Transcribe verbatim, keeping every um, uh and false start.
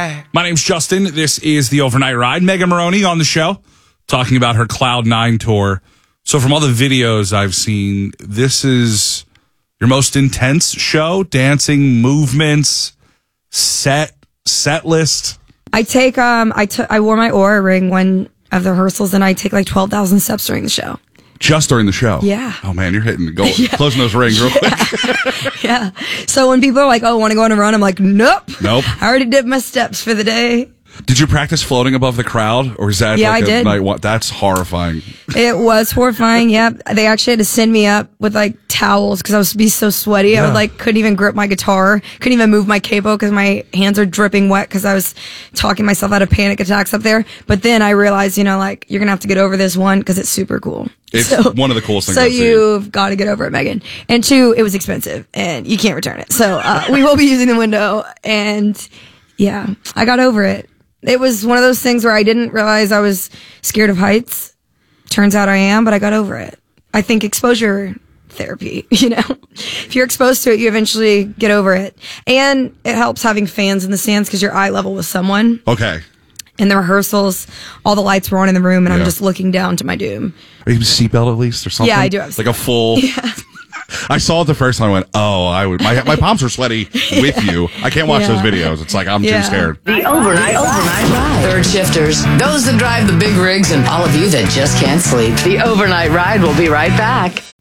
ride. My name's Justin. This is the Overnight Ride. Megan Maroney on the show, talking about her Cloud Nine tour. So from all the videos I've seen, this is your most intense show? Dancing, movements, set, set list? I take, um, I took, I wore my Oura ring one of the rehearsals, and I take like twelve thousand steps during the show. Just during the show? Yeah. Oh man, you're hitting the goal. Yeah. Closing those rings real quick. Yeah. So when people are like, oh, want to go on a run? I'm like, nope. Nope. I already did my steps for the day. Did you practice floating above the crowd, or is that Yeah, like I a did. night one? That's horrifying. It was horrifying. Yeah, they actually had to send me up with like towels because I was be so sweaty. Yeah. I would like couldn't even grip my guitar, couldn't even move my capo because my hands are dripping wet because I was talking myself out of panic attacks up there. But then I realized, you know, like you're gonna have to get over this one because it's super cool. It's so, one of the coolest things So I've seen. you've got to get over it, Megan. And two, it was expensive and you can't return it. So uh, we will be using the window. And yeah, I got over it. It was one of those things where I didn't realize I was scared of heights. Turns out I am, but I got over it. I think exposure therapy, you know, if you're exposed to it, you eventually get over it. And it helps having fans in the stands because you're eye level with someone. Okay. In the rehearsals, all the lights were on in the room, and Yeah. I'm just looking down to my doom. Are you a seatbelt at least or something? Yeah, I do have like a full. Yeah. I saw it the first time. I went, oh, I would. My my palms are sweaty with you. I can't watch Yeah. those videos. It's like I'm Yeah. too scared. The overnight, overnight ride. Third shifters, those that drive the big rigs, and all of you that just can't sleep. The overnight ride will be right back.